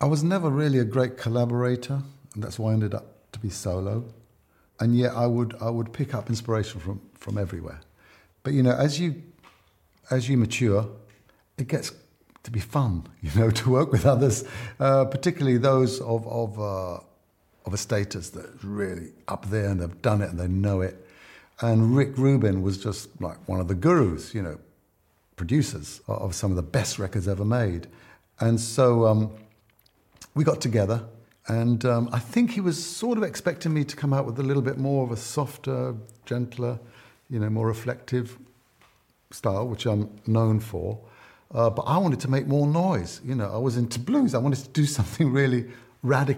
I was never really a great collaborator, and that's why I ended up to be solo. And yet I would pick up inspiration from everywhere. But as you mature, it gets to be fun, to work with others, particularly those of a status that's really up there and they've done it and they know it. And Rick Rubin was just like one of the gurus, producers of some of the best records ever made. And so we got together, and I think he was sort of expecting me to come out with a little bit more of a softer, gentler, more reflective style, which I'm known for. But I wanted to make more noise. I was into blues. I wanted to do something really radical